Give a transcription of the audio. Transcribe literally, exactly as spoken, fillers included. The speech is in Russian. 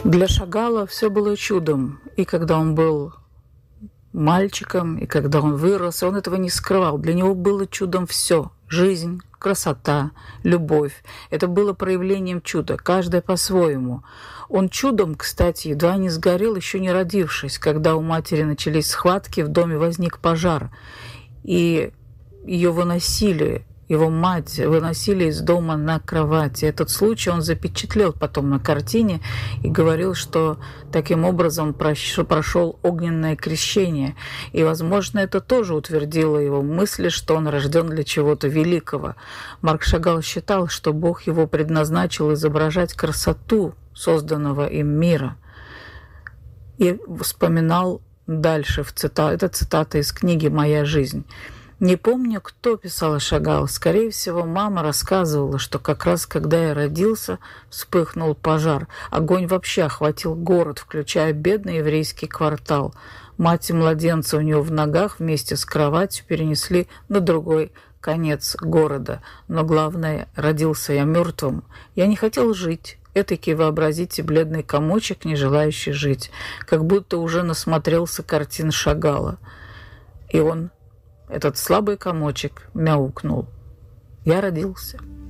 Для Шагала все было чудом. И когда он был мальчиком, и когда он вырос, он этого не скрывал. Для него было чудом все: жизнь, красота, любовь. Это было проявлением чуда, каждое по-своему. Он чудом, кстати, едва не сгорел, еще не родившись. Когда у матери начались схватки, в доме возник пожар, и ее выносили, его мать выносили из дома на кровати. Этот случай он запечатлел потом на картине и говорил, что таким образом прошел огненное крещение. И, возможно, это тоже утвердило его мысли, что он рожден для чего-то великого. Марк Шагал считал, что Бог его предназначил изображать красоту созданного им мира. И вспоминал дальше, в цитата, это цитата из книги «Моя жизнь». Не помню, кто писал о Шагал. Скорее всего, мама рассказывала, что как раз когда я родился, вспыхнул пожар. Огонь вообще охватил город, включая бедный еврейский квартал. Мать и младенца у нее в ногах вместе с кроватью перенесли на другой конец города. Но главное, родился я мертвым. Я не хотел жить. Этакий, вообразите, бледный комочек, не желающий жить. Как будто уже насмотрелся картин Шагала. И он... Этот слабый комочек мяукнул. Я родился.